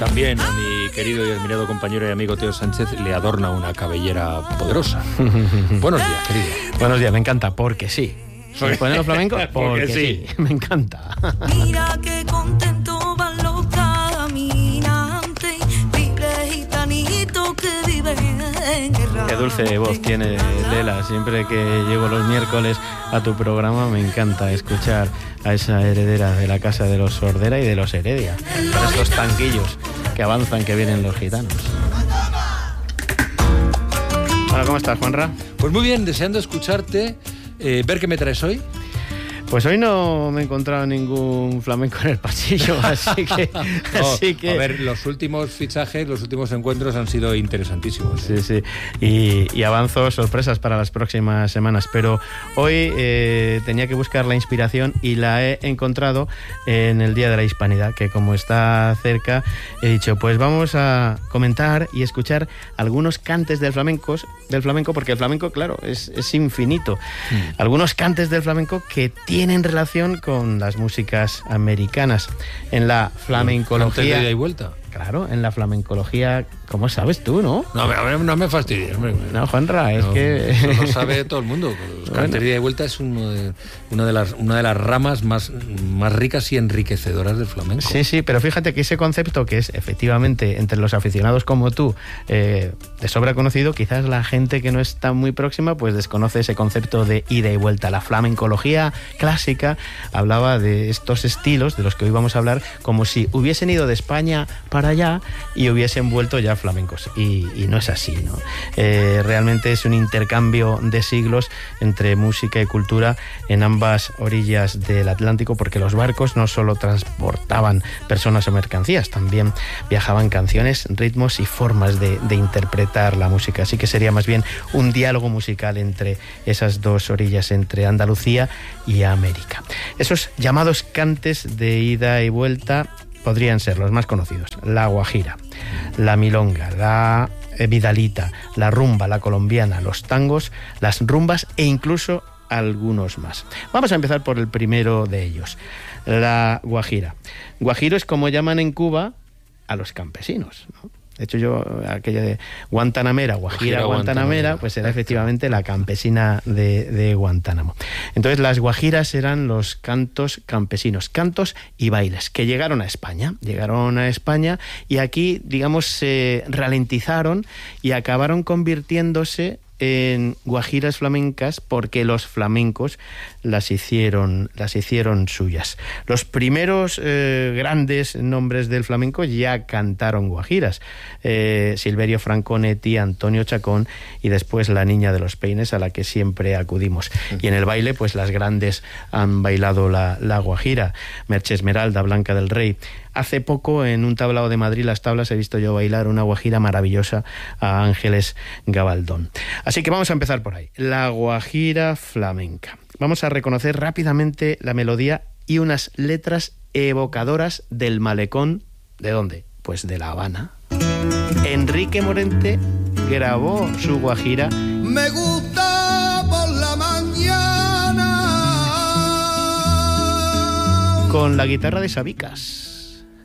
También a mi querido y admirado compañero y amigo Teo Sánchez le adorna una cabellera poderosa. Buenos días, querido. Buenos días, me encanta, porque sí. ¿Soy poner los flamencos? Porque sí, me encanta. Mira qué contento van los caminantes, vive gitanito que vive en guerra. Qué dulce voz tiene Lela. Siempre que llego los miércoles a tu programa me encanta escuchar a esa heredera de la casa de los Sordera y de los Heredia, con estos tanquillos que avanzan, que vienen los gitanos. Hola, ¿cómo estás, Juanra? Pues muy bien, deseando escucharte, ver qué me traes hoy. Pues hoy no me he encontrado ningún flamenco en el pasillo, así que... A ver, los últimos fichajes, los últimos encuentros han sido interesantísimos. Sí. Y avanzo sorpresas para las próximas semanas, pero hoy tenía que buscar la inspiración y la he encontrado en el Día de la Hispanidad, que como está cerca, he dicho, pues vamos a comentar y escuchar algunos cantes del flamenco, porque el flamenco, claro, es infinito. Algunos cantes del flamenco que tienen relación con las músicas americanas. En la flamencología... ¿Cantes de ida y vuelta? Claro, en la flamencología, ¿cómo sabes tú, no? No me fastidies, hombre. No, Juanra, es que... Eso lo sabe todo el mundo. Los cantes de ida y vuelta es una de las ramas más ricas y enriquecedoras del flamenco. Sí, pero fíjate que ese concepto, que es efectivamente entre los aficionados como tú, de sobra conocido, quizás la gente que no está muy próxima pues desconoce ese concepto de ida y vuelta. La flamencología clásica hablaba de estos estilos de los que hoy vamos a hablar como si hubiesen ido de España para allá y hubiesen vuelto ya flamencos, y no es así, ¿no? Realmente es un intercambio de siglos entre música y cultura en ambas orillas del Atlántico, porque los barcos no solo transportaban personas o mercancías, también viajaban canciones, ritmos y formas de interpretar la música, así que sería más bien un diálogo musical entre esas dos orillas, entre Andalucía y América. Esos llamados cantes de ida y vuelta podrían ser los más conocidos: la guajira, la milonga, la vidalita, la rumba, la colombiana, los tangos, las rumbas e incluso algunos más. Vamos a empezar por el primero de ellos, la guajira. Guajiro es como llaman en Cuba a los campesinos, ¿no? De hecho, yo, aquella de Guantanamera, guajira Guantanamera, pues era efectivamente la campesina de Guantánamo. Entonces, las guajiras eran los cantos campesinos, cantos y bailes, que llegaron a España y aquí, digamos, se ralentizaron y acabaron convirtiéndose en guajiras flamencas porque los flamencos las hicieron suyas. Los primeros grandes nombres del flamenco ya cantaron guajiras: Silverio Franconetti, Antonio Chacón y después la Niña de los Peines, a la que siempre acudimos. Y en el baile, pues las grandes han bailado la guajira: Merche Esmeralda, Blanca del Rey. Hace poco, en un tablao de Madrid, Las Tablas, he visto yo bailar una guajira maravillosa a Ángeles Gabaldón. Así que vamos a empezar por ahí, la guajira flamenca. Vamos a reconocer rápidamente la melodía y unas letras evocadoras del malecón. ¿De dónde? Pues de La Habana. Enrique Morente grabó su guajira. Me gusta por la mañana Con la guitarra de Sabicas.